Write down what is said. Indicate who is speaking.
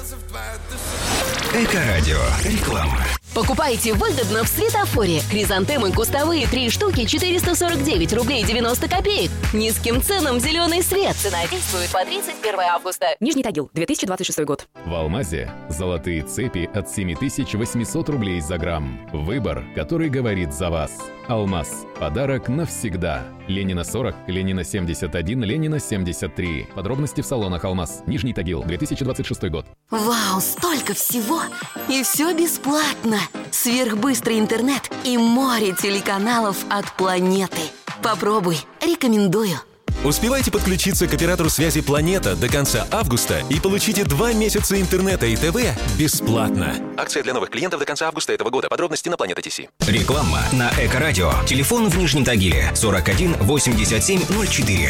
Speaker 1: Эко-радио. Реклама.
Speaker 2: Покупайте выгодно в светофоре. Хризантемы кустовые 3 штуки 449 рублей 90 копеек. Низким ценам зеленый свет. Цена действует по 31 августа. Нижний Тагил, 2026 год.
Speaker 3: В Алмазе золотые цепи от 7800 рублей за грамм. Выбор, который говорит за вас. Алмаз. Подарок навсегда. Ленина 40, Ленина 71, Ленина 73. Подробности в салонах Алмаз. Нижний Тагил, 2026 год.
Speaker 2: Вау, столько всего! И все бесплатно! Сверхбыстрый интернет и море телеканалов от планеты. Попробуй, рекомендую.
Speaker 4: Успевайте подключиться к оператору связи «Планета» до конца августа и получите 2 месяца интернета и ТВ бесплатно. Акция для новых клиентов до конца августа этого года. Подробности на Планета.ТС.
Speaker 1: Реклама на Эко-радио. Телефон в Нижнем Тагиле 41 87 04.